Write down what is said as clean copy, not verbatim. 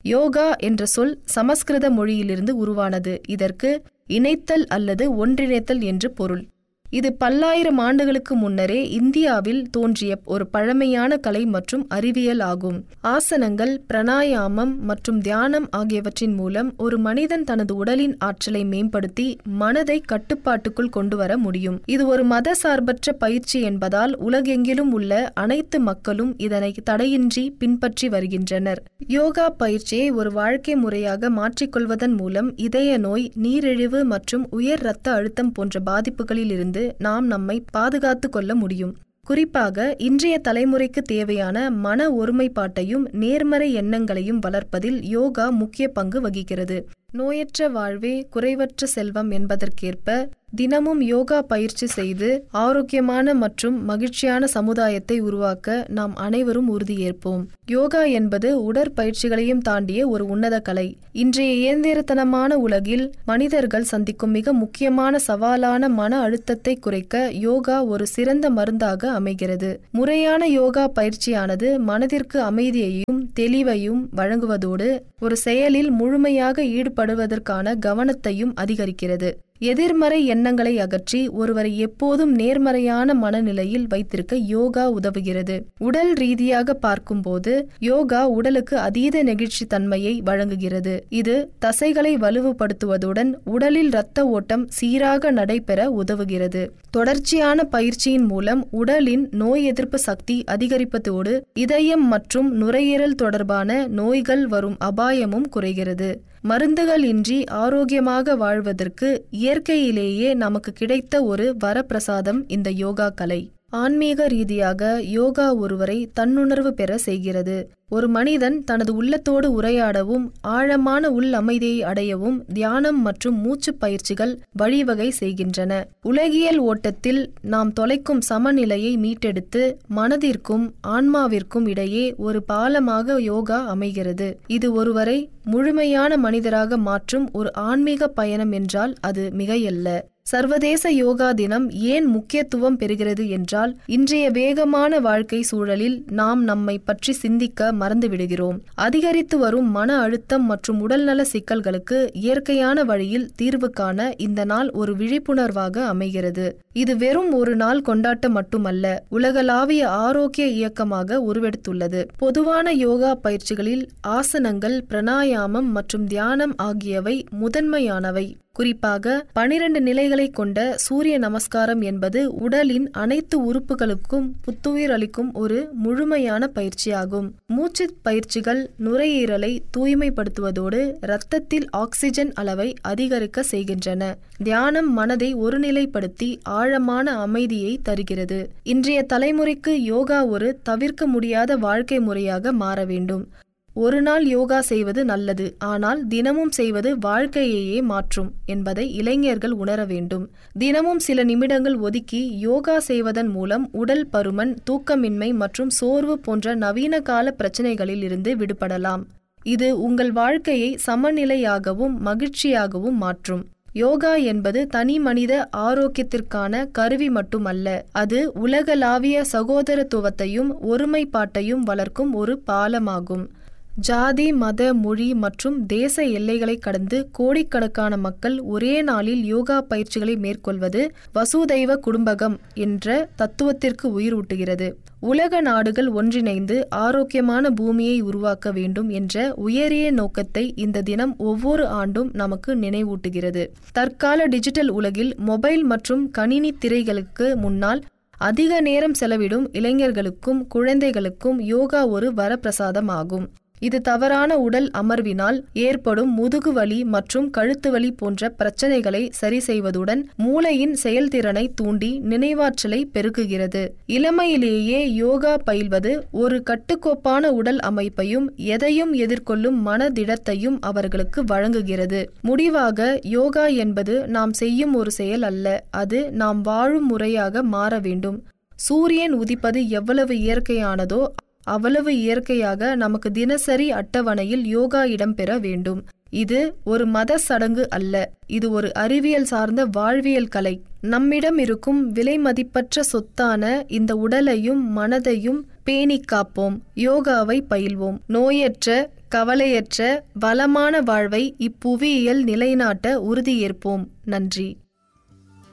யோகா என்ற சொல் சமஸ்கிருத மொழியிலிருந்து உருவானது. இதற்கு இணைத்தல் அல்லது ஒன்றிணைத்தல் என்று பொருள். இது பல்லாயிரம் ஆண்டுகளுக்கு முன்னரே இந்தியாவில் தோன்றிய ஒரு பழமையான கலை மற்றும் அறிவியல் ஆகும். ஆசனங்கள், பிராணாயாமம் மற்றும் தியானம் ஆகியவற்றின் மூலம் ஒரு மனிதன் தனது உடலின் ஆற்றலை மேம்படுத்தி மனதை கட்டுப்பாட்டுக்குள் கொண்டு வர முடியும். இது ஒரு மத சார்பற்ற பயிற்சி என்பதால் உலகெங்கிலும் உள்ள அனைத்து மக்களும் இதனை தடையின்றி பின்பற்றி வருகின்றனர். யோகா பயிற்சியை ஒரு வாழ்க்கை முறையாக மாற்றிக்கொள்வதன் மூலம் இதய நோய், நீரிழிவு மற்றும் உயர் இரத்த அழுத்தம் போன்ற பாதிப்புகளில் இருந்து நாம் நம்மை பாதுகாத்து கொள்ள முடியும். குறிப்பாக இன்றைய தலைமுறைக்கு தேவையான மன ஒருமைப்பாட்டையும் நேர்மறை எண்ணங்களையும் வளர்ப்பதில் யோகா முக்கிய பங்கு வகிக்கிறது. நோயற்ற வாழ்வே குறைவற்ற செல்வம் என்பதற்கேற்ப தினமும் யோகா பயிற்சி செய்து ஆரோக்கியமான மற்றும் மகிழ்ச்சியான சமுதாயத்தை உருவாக்க நாம் அனைவரும் உறுதியேற்போம். யோகா என்பது உடற்பயிற்சிகளையும் தாண்டிய ஒரு உன்னத கலை. இன்றைய இயந்திரத்தனமான உலகில் மனிதர்கள் சந்திக்கும் மிக முக்கியமான சவாலான மன அழுத்தத்தை குறைக்க யோகா ஒரு சிறந்த மருந்தாக அமைகிறது. முறையான யோகா பயிற்சியானது மனதிற்கு அமைதியையும் தெளிவையும் வழங்குவதோடு ஒரு செயலில் முழுமையாக ஈடுபடுவதற்கான கவனத்தையும் அதிகரிக்கிறது. எதிர்மறை எண்ணங்களை அகற்றி ஒருவரை எப்போதும் நேர்மறையான மனநிலையில் வைத்திருக்க யோகா உதவுகிறது. உடல் ரீதியாக பார்க்கும்போது யோகா உடலுக்கு அதீத நெகிழ்ச்சி தன்மையை வழங்குகிறது. இது தசைகளை வலுவுபடுத்துவதுடன் உடலில் இரத்த ஓட்டம் சீராக நடைபெற உதவுகிறது. தொடர்ச்சியான பயிற்சியின் மூலம் உடலின் நோய் எதிர்ப்பு சக்தி அதிகரிப்பதோடு இதயம் மற்றும் நுரையீரல் தொடர்பான நோய்கள் வரும் அபாயமும் குறைகிறது. மருந்துகள் இன்றி ஆரோக்கியமாக வாழ்வதற்கு இயற்கையிலேயே நமக்கு கிடைத்த ஒரு வரப்பிரசாதம் இந்த யோகா கலை. ஆன்மீக ரீதியாக யோகா ஒருவரை தன்னுணர்வு பெற செய்கிறது. ஒரு மனிதன் தனது உள்ளத்தோடு உரையாடவும் ஆழமான உள் அமைதியை அடையவும் தியானம் மற்றும் மூச்சு பயிற்சிகள் வழிவகை செய்கின்றன. உலகியல் ஓட்டத்தில் நாம் தொலைக்கும் சமநிலையை மீட்டெடுத்து மனதிற்கும் ஆன்மாவிற்கும் இடையே ஒரு பாலமாக யோகா அமைகிறது. இது ஒருவரை முழுமையான மனிதராக மாற்றும் ஒரு ஆன்மீக பயணம் என்றால் அது மிகையல்ல. சர்வதேச யோகா தினம் ஏன் முக்கியத்துவம் பெறுகிறது என்றால், இன்றைய வேகமான வாழ்க்கை சூழலில் நாம் நம்மை பற்றி சிந்திக்க மறந்துவிடுகிறோம். அதிகரித்து வரும் மன அழுத்தம் மற்றும் உடல்நல சிக்கல்களுக்கு இயற்கையான வழியில் தீர்வு காண இந்த நாள் ஒரு விழிப்புணர்வாக அமைகிறது. இது வெறும் ஒரு நாள் கொண்டாட்டம் மட்டுமல்ல, உலகளாவிய ஆரோக்கிய இயக்கமாக உருவெடுத்துள்ளது. பொதுவான யோகா பயிற்சிகளில் ஆசனங்கள், பிராணாயாமம் மற்றும் தியானம் ஆகியவை முதன்மையானவை. குறிப்பாக 12 நிலைகளை கொண்ட சூரிய நமஸ்காரம் என்பது உடலின் அனைத்து உறுப்புகளுக்கும் புத்துயிர் அளிக்கும் ஒரு முழுமையான பயிற்சியாகும். மூச்சு பயிற்சிகள் நுரையீரலை தூய்மைப்படுத்துவதோடு இரத்தத்தில் ஆக்சிஜன் அளவை அதிகரிக்க செய்கின்றன. தியானம் மனதை ஒருநிலைப்படுத்தி ஆழமான அமைதியை தருகிறது. இன்றைய தலைமுறைக்கு யோகா ஒரு தவிர்க்க முடியாத வாழ்க்கை முறையாக மாற வேண்டும். ஒரு நாள் யோகா செய்வது நல்லது, ஆனால் தினமும் செய்வது வாழ்க்கையையே மாற்றும் என்பதை இளைஞர்கள் உணர வேண்டும். தினமும் சில நிமிடங்கள் ஒதுக்கி யோகா செய்வதன் மூலம் உடல் பருமன், தூக்கமின்மை மற்றும் சோர்வு போன்ற நவீன கால பிரச்சனைகளில் இருந்து விடுபடலாம். இது உங்கள் வாழ்க்கையை சமநிலையாகவும் மகிழ்ச்சியாகவும் மாற்றும். யோகா என்பது தனி மனித ஆரோக்கியத்திற்கான கருவி மட்டுமல்ல, அது உலகளாவிய சகோதரத்துவத்தையும் ஒருமைப்பாட்டையும் வளர்க்கும் ஒரு பாலமாகும். ஜாதி, மத, மொழி மற்றும் தேச எல்லைகளை கடந்து கோடிக்கணக்கான மக்கள் ஒரே நாளில் யோகா பயிற்சிகளை மேற்கொள்வது வசுதைவ குடும்பகம் என்ற தத்துவத்திற்கு உயிரூட்டுகிறது. உலக நாடுகள் ஒன்றிணைந்து ஆரோக்கியமான பூமியை உருவாக்க வேண்டும் என்ற உயரிய நோக்கத்தை இந்த தினம் ஒவ்வொரு ஆண்டும் நமக்கு நினைவூட்டுகிறது. தற்கால டிஜிட்டல் உலகில் மொபைல் மற்றும் கணினி திரைகளுக்கு முன்னால் அதிக நேரம் செலவிடும் இளைஞர்களுக்கும் குழந்தைகளுக்கும் யோகா ஒரு வரப்பிரசாதம் ஆகும். இது தவறான உடல் அமர்வினால் ஏற்படும் முதுகு வலி மற்றும் கழுத்து வலி போன்ற பிரச்சனைகளை சரி செய்வதுடன் மூளையின் செயல்திறனை தூண்டி நினைவாற்றலை பெருக்குகிறது. இளமையிலேயே யோகா பயில்வது ஒரு கட்டுக்கோப்பான உடல் அமைப்பையும் எதையும் எதிர்கொள்ளும் மனதிடத்தையும் அவர்களுக்கு வழங்குகிறது. முடிவாக, யோகா என்பது நாம் செய்யும் ஒரு செயல் அல்ல, அது நாம் வாழும் முறையாக மாற வேண்டும். சூரியன் உதிப்பது எவ்வளவு இயற்கையானதோ அவ்வளவு இயற்கையாக நமக்கு தினசரி அட்டவணையில் யோகா இடம்பெற வேண்டும். இது ஒரு மத சடங்கு அல்ல, இது ஒரு அறிவியல் சார்ந்த வாழ்வியல் கலை. நம்மிடம் இருக்கும் விலை மதிப்பற்ற சொத்தான இந்த உடலையும் மனதையும் பேணி காப்போம். யோகாவை பயில்வோம். நோயற்ற, கவலையற்ற வளமான வாழ்வை இப்புவியியல் நிலைநாட்ட உறுதியேற்போம். நன்றி.